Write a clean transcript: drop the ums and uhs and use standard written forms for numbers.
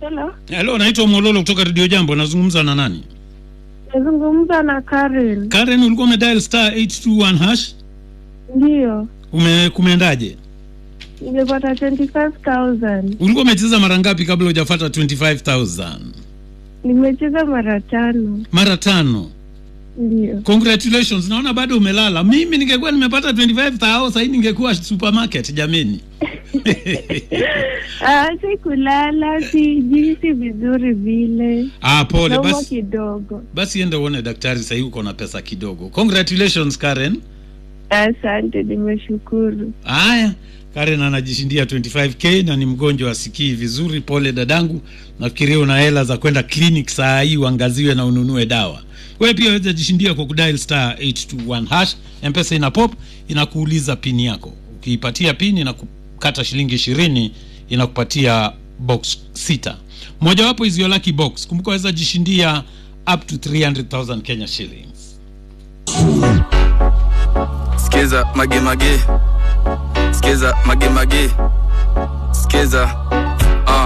Hello. Hello, naitwa Mololo kutoka Radio Jambo. Nazungumza na nani? Nazungumza na Karen. Karen, ulikuwa umedial *821#? Ndio. Kumeendaje? Nimepata 25,000. Ulikuwa umecheza mara ngapi kabla hujafuata 25,000? Nimecheza mara 5. Mara 5. Ndio. Congratulations. Naona bado umelala. Mimi ningekuwa nimepata 25,000 sasa ningekuwa supermarket jameni. Sikulala, jinsi vizuri vile. Pole basi. Kidogo. Basi enda uone daktari, sasa uko na pesa kidogo. Congratulations Karen. Asante, nimeshukuru. Haya, Karen anajishindia 25k na ni mgonjwa asikii vizuri. Pole dadangu. Nafikiria una hela za kwenda clinic saa hii uangaziwe na ununue dawa. Wewe pia waweza jishindia kwa kudial *821#. M-Pesa ina pop, inakuuliza pin yako. Ukiipatia pin inakukata shilingi 20, inakupatia box 6. Moja wapo is your lucky box. Kumbuka waweza jishindia up to 300,000 Kenya shillings. Skiza mage. Skiza.